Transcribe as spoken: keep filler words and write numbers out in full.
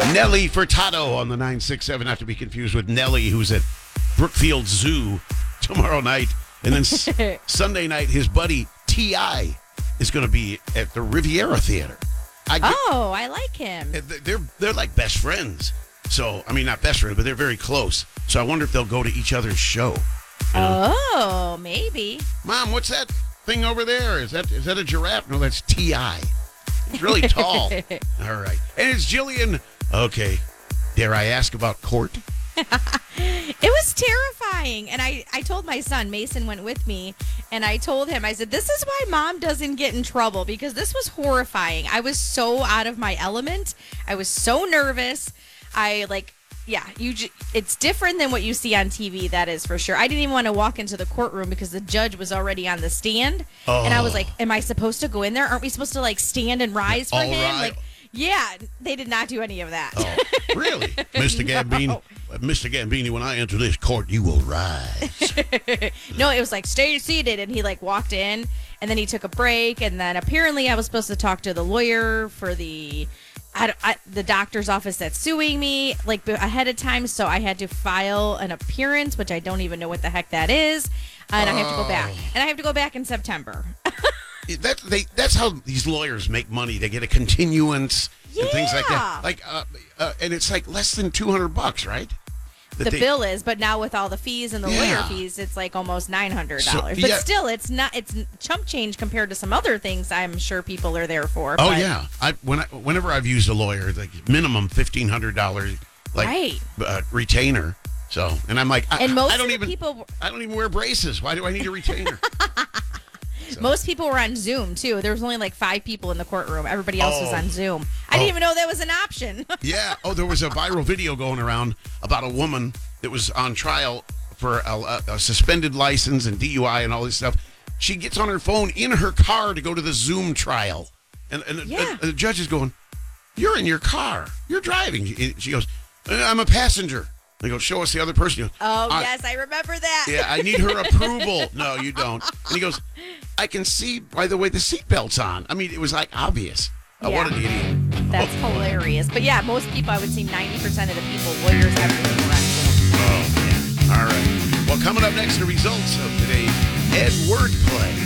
Nelly Furtado on the nine six seven, not to be confused with Nelly, who's at Brookfield Zoo tomorrow night. And then s- Sunday night, his buddy T I is going to be at the Riviera Theater. I get, Oh, I like him. they're they're like best friends. So, I mean, not best friends, but they're very close. So I wonder if they'll go to each other's show. You know? Oh, maybe. Mom, what's that thing over there? Is that is that a giraffe? No, that's T I. It's really tall. All right. And it's Jillian. Okay. Dare I ask about court? It was terrifying. And I, I told my son, Mason went with me, and I told him, I said, this is why mom doesn't get in trouble, because this was horrifying. I was so out of my element. I was so nervous. I like, yeah, you. J- it's different than what you see on T V, that is for sure. I didn't even want to walk into the courtroom because the judge was already on the stand. Oh. And I was like, am I supposed to go in there? Aren't we supposed to like stand and rise for All him? right. Like, yeah, they did not do any of that. Oh, really? Mister No. Gambini, Mister Gambini, when I enter this court, you will rise. No, it was like, stay seated. And he like walked in, and then he took a break. And then apparently I was supposed to talk to the lawyer for the I, I, the doctor's office that's suing me like ahead of time. So I had to file an appearance, which I don't even know what the heck that is. And I have to go back. And I have to go back in September. that they that's how these lawyers make money. They get a continuance and things like that. Yeah. Like, uh, uh, and it's like less than two hundred bucks, right? That The they- bill is, but now with all the fees and the Yeah. lawyer fees, it's like almost nine hundred dollars. So, but yeah. still, it's not, it's chump change compared to some other things I'm sure people are there for. Oh but, yeah, I when I, whenever I've used a lawyer, like minimum fifteen hundred dollars, like Right. uh, retainer. So, and I'm like, I, And most I don't of the even, people- I don't even wear braces. Why do I need a retainer? So- Most people were on Zoom, too. There was only like five people in the courtroom. Everybody else was Oh. on Zoom. I Oh. didn't even know that was an option. Yeah. Oh, there was a viral video going around about a woman that was on trial for a, a suspended license and D U I and all this stuff. She gets on her phone in her car to go to the Zoom trial. And, and, Yeah. and the judge is going, you're in your car. You're driving. She she goes, I'm a passenger. They go, show us the other person. He goes, Oh, "I- yes, I remember that. Yeah, I need her approval. No, you don't. And he goes, I can see by the way the seatbelt's on. I mean, it was like obvious. Oh, Yeah. what an idiot. That's hilarious. But yeah, most people, I would say ninety percent of the people, lawyers, everything were on Zoom. Oh, man. All right. Well, coming up next, the results of today's Ed Wordplay.